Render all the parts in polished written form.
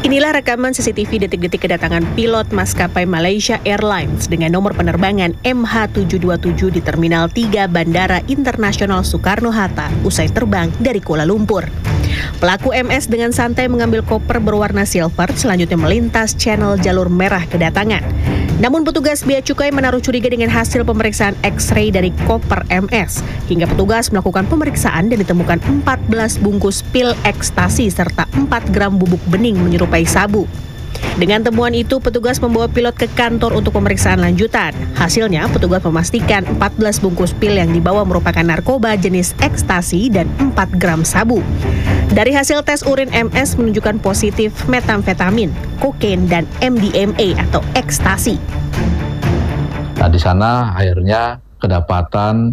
Inilah rekaman CCTV detik-detik kedatangan pilot maskapai Malaysia Airlines dengan nomor penerbangan MH727 di Terminal 3 Bandara Internasional Soekarno-Hatta usai terbang dari Kuala Lumpur. Pelaku MS dengan santai mengambil koper berwarna silver selanjutnya melintas channel jalur merah kedatangan. Namun petugas bea cukai menaruh curiga dengan hasil pemeriksaan X-ray dari koper MS. Hingga petugas melakukan pemeriksaan dan ditemukan 14 bungkus pil ekstasi serta 4 gram bubuk bening menyerupai sabu. Dengan temuan itu, petugas membawa pilot ke kantor untuk pemeriksaan lanjutan. Hasilnya, petugas memastikan 14 bungkus pil yang dibawa merupakan narkoba jenis ekstasi dan 4 gram sabu. Dari hasil tes urin MS menunjukkan positif metamfetamin, kokain, dan MDMA atau ekstasi. Nah, di sana akhirnya kedapatan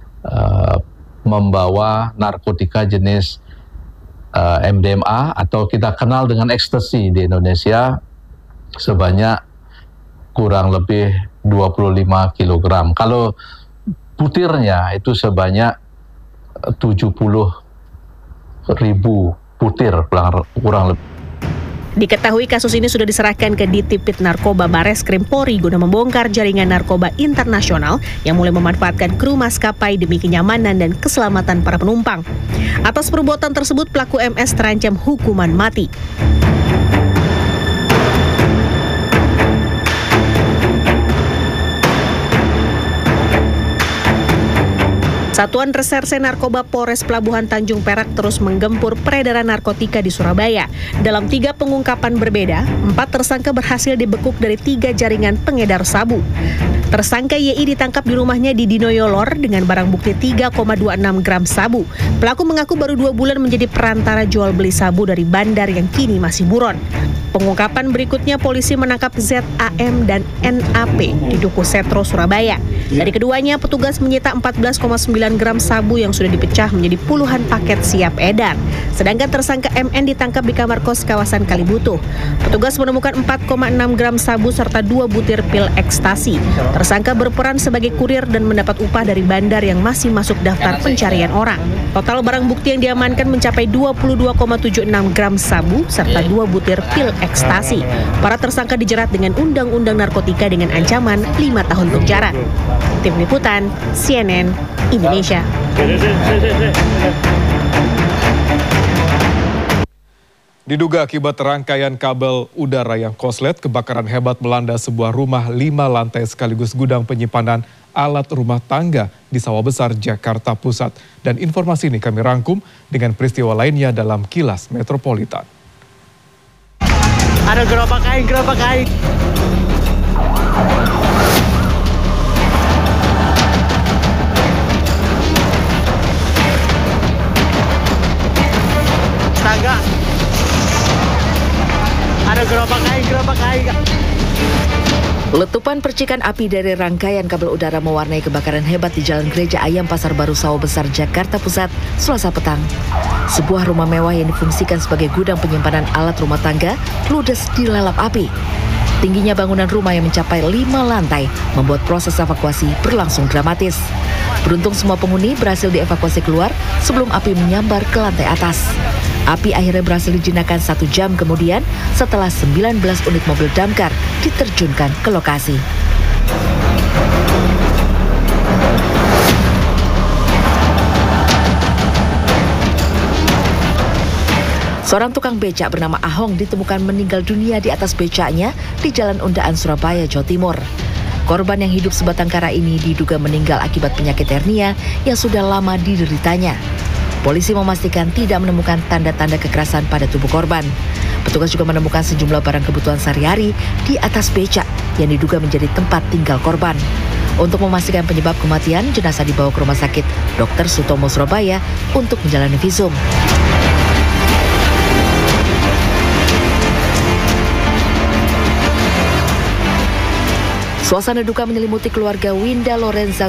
membawa narkotika jenis MDMA atau kita kenal dengan ekstasi di Indonesia sebanyak kurang lebih 25 kg. Kalau butirnya itu sebanyak 70.000 butir kurang lebih. Diketahui kasus ini sudah diserahkan ke Ditipit Narkoba Bareskrim Polri guna membongkar jaringan narkoba internasional yang mulai memanfaatkan kru maskapai demi kenyamanan dan keselamatan para penumpang. Atas perbuatan tersebut, pelaku MS terancam hukuman mati. Satuan Reserse Narkoba Polres Pelabuhan Tanjung Perak terus menggempur peredaran narkotika di Surabaya. Dalam 3 pengungkapan berbeda, 4 tersangka berhasil dibekuk dari 3 jaringan pengedar sabu. Tersangka YI ditangkap di rumahnya di Dinoyolor dengan barang bukti 3,26 gram sabu. Pelaku mengaku baru 2 bulan menjadi perantara jual beli sabu dari bandar yang kini masih buron. Pengungkapan berikutnya, polisi menangkap ZAM dan NAP di Duku Setro, Surabaya. Dari keduanya, petugas menyita 14,9 gram sabu yang sudah dipecah menjadi puluhan paket siap edar. Sedangkan tersangka MN ditangkap di kamar kos kawasan Kalibutuh. Petugas menemukan 4,6 gram sabu serta 2 butir pil ekstasi. Tersangka berperan sebagai kurir dan mendapat upah dari bandar yang masih masuk daftar pencarian orang. Total barang bukti yang diamankan mencapai 22,76 gram sabu serta 2 butir pil ekstasi. Para tersangka dijerat dengan Undang-Undang Narkotika dengan ancaman 5 tahun penjara. Tim Liputan CNN Indonesia. Diduga akibat rangkaian kabel udara yang konslet, kebakaran hebat melanda sebuah rumah 5 lantai sekaligus gudang penyimpanan alat rumah tangga di Sawah Besar, Jakarta Pusat. Dan informasi ini kami rangkum dengan peristiwa lainnya dalam Kilas Metropolitan. Ada gerobak kain. Tangga. Ada gerobak kain. Letupan percikan api dari rangkaian kabel udara mewarnai kebakaran hebat di Jalan Gereja Ayam, Pasar Baru, Sawah Besar, Jakarta Pusat, Selasa petang. Sebuah rumah mewah yang difungsikan sebagai gudang penyimpanan alat rumah tangga ludes dilalap api. Tingginya bangunan rumah yang mencapai 5 lantai membuat proses evakuasi berlangsung dramatis. Beruntung semua penghuni berhasil dievakuasi keluar sebelum api menyambar ke lantai atas. Api akhirnya berhasil dijinakan 1 jam kemudian setelah 19 unit mobil damkar diterjunkan ke lokasi. Seorang tukang becak bernama Ahong ditemukan meninggal dunia di atas becaknya di Jalan Undaan, Surabaya, Jawa Timur. Korban yang hidup sebatang kara ini diduga meninggal akibat penyakit hernia yang sudah lama dideritanya. Polisi memastikan tidak menemukan tanda-tanda kekerasan pada tubuh korban. Petugas juga menemukan sejumlah barang kebutuhan sehari-hari di atas becak yang diduga menjadi tempat tinggal korban. Untuk memastikan penyebab kematian, jenazah dibawa ke Rumah Sakit Dr. Sutomo, Surabaya untuk menjalani visum. Suasana duka menyelimuti keluarga Winda Lorenza